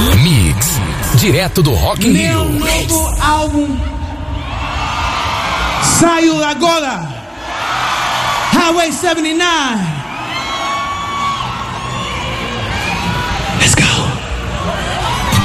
Mix, direto do Rock in Meu Rio. novo álbum saiu agora. Highway 79.